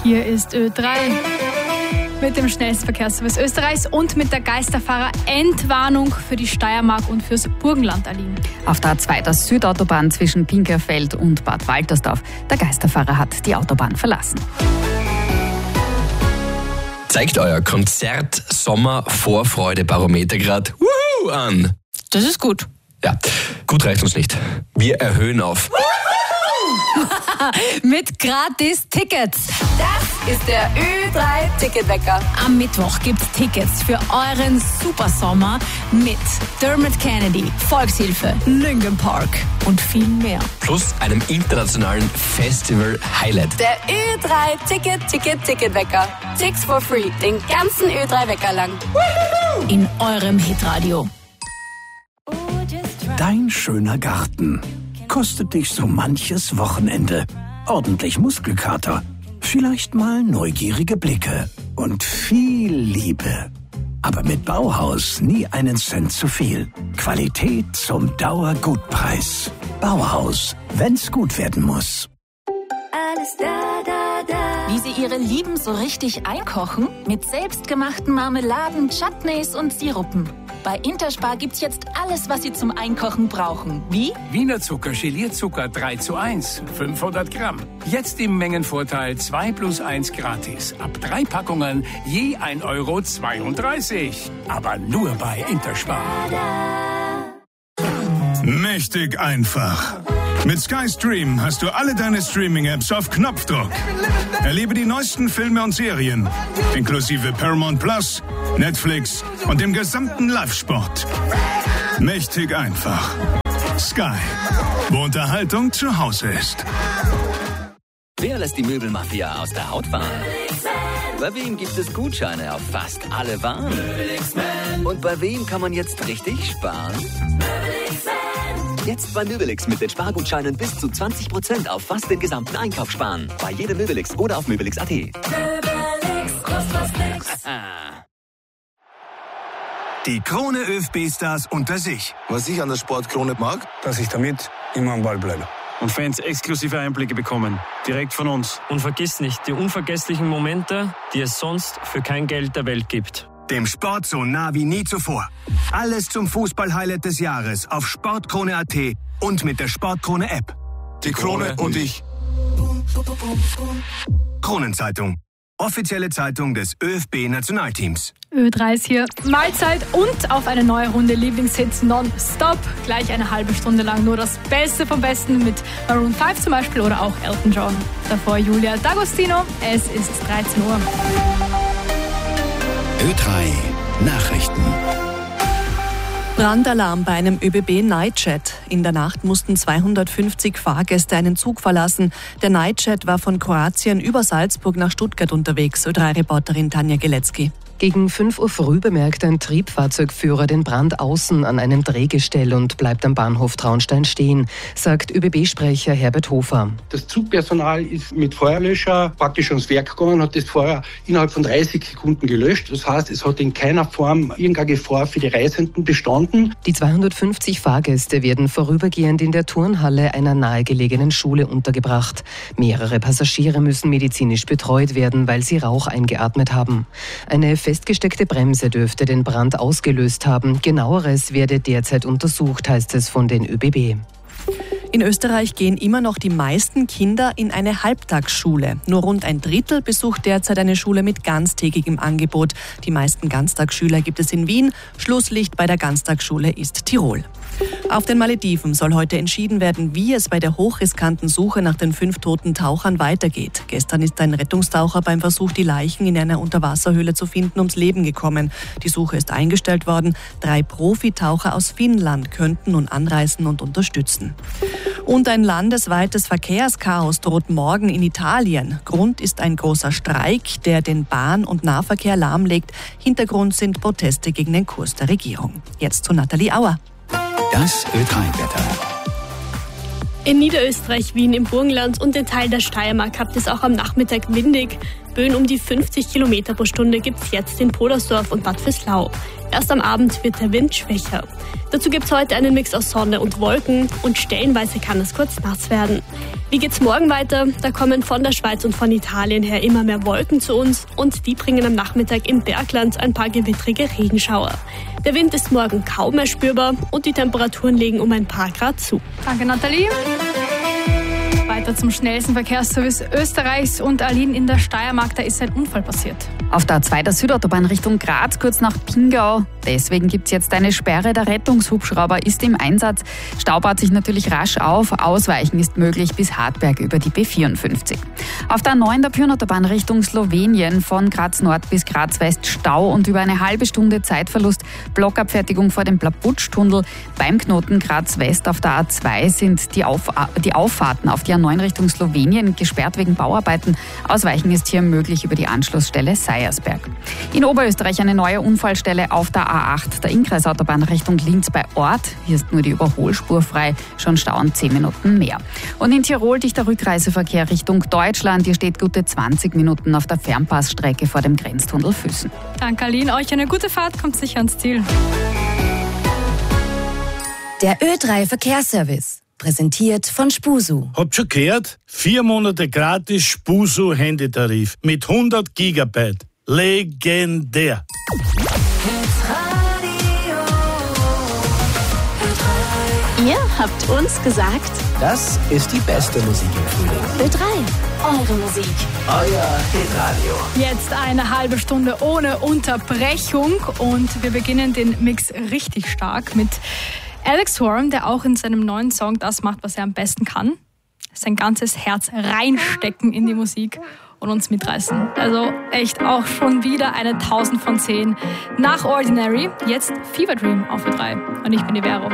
Hier ist Ö3 mit dem schnellsten Verkehrsservice Österreichs und mit der Geisterfahrer-Entwarnung für die Steiermark und fürs Burgenland erliegen. Auf der A2 der Südautobahn zwischen Pinkerfeld und Bad Waltersdorf. Der Geisterfahrer hat die Autobahn verlassen. Zeigt euer Konzert-Sommer-Vorfreude-Barometer gerade an. Das ist gut. Ja, gut reicht uns nicht. Wir erhöhen auf. Mit gratis Tickets. Das ist der Ö3-Ticketwecker. Am Mittwoch gibt's Tickets für euren Supersommer mit Dermot Kennedy, Volkshilfe, Linkin Park und viel mehr. Plus einem internationalen Festival-Highlight. Der Ö3-Ticketwecker. Tickets for free. Den ganzen Ö3-Wecker lang. In eurem Hitradio. Dein schöner Garten kostet dich so manches Wochenende. Ordentlich Muskelkater, vielleicht mal neugierige Blicke und viel Liebe. Aber mit Bauhaus nie einen Cent zu viel. Qualität zum Dauergutpreis. Bauhaus, wenn's gut werden muss. Alles da, da, da. Wie Sie Ihre Lieben so richtig einkochen? Mit selbstgemachten Marmeladen, Chutneys und Sirupen. Bei Interspar gibt's jetzt alles, was Sie zum Einkochen brauchen. Wie? Wiener Zucker, Gelierzucker 3:1, 500 Gramm. Jetzt im Mengenvorteil 2+1 gratis. Ab 3 Packungen je 1,32 €. Aber nur bei Interspar. Mächtig einfach. Mit Sky Stream hast du alle deine Streaming-Apps auf Knopfdruck. Erlebe die neuesten Filme und Serien, inklusive Paramount Plus, Netflix und dem gesamten Live-Sport. Mächtig einfach. Sky, wo Unterhaltung zu Hause ist. Wer lässt die Möbelmafia aus der Haut fahren? Bei wem gibt es Gutscheine auf fast alle Waren? Und bei wem kann man jetzt richtig sparen? Jetzt bei Möbelix mit den Spargutscheinen bis zu 20% auf fast den gesamten Einkauf sparen. Bei jedem Möbelix oder auf Möbelix.at. Die Krone ÖFB-Stars unter sich. Was ich an der Sportkrone mag, Dass ich damit immer am Ball bleibe. Und Fans exklusive Einblicke bekommen. Direkt von uns. Und vergiss nicht, die unvergesslichen Momente, die es sonst für kein Geld der Welt gibt. Dem Sport so nah wie nie zuvor. Alles zum Fußball-Highlight des Jahres auf Sportkrone.at und mit der Sportkrone-App. die Krone und ich. Kronenzeitung. Offizielle Zeitung des ÖFB-Nationalteams. Ö3 ist hier. Mahlzeit und auf eine neue Runde Lieblingshits nonstop. Gleich eine halbe Stunde lang nur das Beste vom Besten mit Maroon 5 zum Beispiel oder auch Elton John. Davor Julia D'Agostino. Es ist 13 Uhr. Ö3 Nachrichten. Brandalarm bei einem ÖBB-Nightjet. In der Nacht mussten 250 Fahrgäste einen Zug verlassen. Der Nightjet war von Kroatien über Salzburg nach Stuttgart unterwegs. Ö3-Reporterin Tanja Gelecki. Gegen 5 Uhr früh bemerkt ein Triebfahrzeugführer den Brand außen an einem Drehgestell und bleibt am Bahnhof Traunstein stehen, sagt ÖBB-Sprecher Herbert Hofer. Das Zugpersonal ist mit Feuerlöscher praktisch ans Werk gegangen, hat das Feuer innerhalb von 30 Sekunden gelöscht. Das heißt, es hat in keiner Form irgendeine Gefahr für die Reisenden bestanden. Die 250 Fahrgäste werden vorübergehend in der Turnhalle einer nahegelegenen Schule untergebracht. Mehrere Passagiere müssen medizinisch betreut werden, weil sie Rauch eingeatmet haben. Eine festgesteckte Bremse dürfte den Brand ausgelöst haben. Genaueres werde derzeit untersucht, heißt es von den ÖBB. In Österreich gehen immer noch die meisten Kinder in eine Halbtagsschule. Nur rund ein Drittel besucht derzeit eine Schule mit ganztägigem Angebot. Die meisten Ganztagsschüler gibt es in Wien. Schlusslicht bei der Ganztagsschule ist Tirol. Auf den Malediven soll heute entschieden werden, wie es bei der hochriskanten Suche nach den 5 toten Tauchern weitergeht. Gestern ist ein Rettungstaucher beim Versuch, die Leichen in einer Unterwasserhöhle zu finden, ums Leben gekommen. Die Suche ist eingestellt worden. 3 Profitaucher aus Finnland könnten nun anreisen und unterstützen. Und ein landesweites Verkehrschaos droht morgen in Italien. Grund ist ein großer Streik, der den Bahn- und Nahverkehr lahmlegt. Hintergrund sind Proteste gegen den Kurs der Regierung. Jetzt zu Nathalie Auer. Das Ö3-Wetter. In Niederösterreich, Wien, im Burgenland und in Teilen der Steiermark habt es auch am Nachmittag windig. Böen um die 50 Kilometer pro Stunde gibt's jetzt in Podersdorf und Bad Vöslau. Erst am Abend wird der Wind schwächer. Dazu gibt's heute einen Mix aus Sonne und Wolken und stellenweise kann es kurz nass werden. Wie geht's morgen weiter? Da kommen von der Schweiz und von Italien her immer mehr Wolken zu uns und die bringen am Nachmittag im Bergland ein paar gewittrige Regenschauer. Der Wind ist morgen kaum mehr spürbar und die Temperaturen legen um ein paar Grad zu. Danke, Nathalie. Weiter zum schnellsten Verkehrsservice Österreichs und Aline in der Steiermark, da ist ein Unfall passiert. Auf der A2 der Südautobahn Richtung Graz, kurz nach Pingau. Deswegen gibt es jetzt eine Sperre. Der Rettungshubschrauber ist im Einsatz. Stau baut sich natürlich rasch auf. Ausweichen ist möglich bis Hartberg über die B54. Auf der A9 der Pyrnautobahn Richtung Slowenien von Graz Nord bis Graz West Stau und über eine halbe Stunde Zeitverlust. Blockabfertigung vor dem Plaputsch-Tunnel. Beim Knoten Graz West auf der A2 sind die Auffahrten auf die A9 Richtung Slowenien gesperrt wegen Bauarbeiten. Ausweichen ist hier möglich über die Anschlussstelle Seiersberg. In Oberösterreich eine neue Unfallstelle auf der A8 der Innkreisautobahn Richtung Linz bei Ort. Hier ist nur die Überholspur frei, schon stauen 10 Minuten mehr. Und in Tirol dichter Rückreiseverkehr Richtung Deutschland. Hier steht gute 20 Minuten auf der Fernpassstrecke vor dem Grenztunnel Füssen. Danke, Aline. Euch eine gute Fahrt, kommt sicher ans Ziel. Der Ö3 Verkehrsservice. Präsentiert von Spusu. Habt schon gehört? 4 Monate gratis Spusu Handytarif mit 100 Gigabyte. Legendär. Ihr habt uns gesagt, Das ist die beste Musik im Frühling. Ö3, eure Musik. Euer Hitradio. Jetzt eine halbe Stunde ohne Unterbrechung und wir beginnen den Mix richtig stark mit Alex Warren, der auch in seinem neuen Song das macht, was er am besten kann. Sein ganzes Herz reinstecken in die Musik und uns mitreißen. Also echt auch schon wieder eine 1000 von 10. Nach Ordinary, jetzt Fever Dream auf Ö3. Und ich bin die Vero.